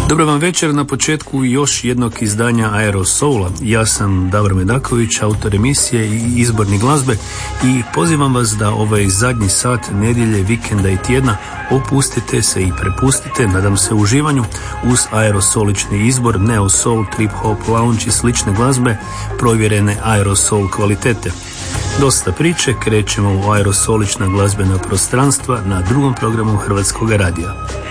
Dobro vam večer, na početku još jednog izdanja Aerosoula. Ja sam Davor Medaković, autor emisije i izbornik glazbe, i pozivam vas da ovaj zadnji sat nedjelje, vikenda i tjedna opustite se i prepustite, nadam se, uživanju uz aerosolični izbor, neo soul, trip hop, lounge i slične glazbe provjerene aerosoul kvalitete. Dosta priče, krećemo u aerosolična glazbena prostranstva na drugom programu Hrvatskog radija.